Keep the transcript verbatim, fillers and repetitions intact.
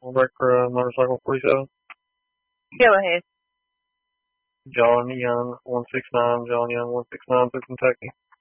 Break for uh, motorcycle forty-seven. Go ahead. John Young, one six nine, John Young, one six nine through Kentucky.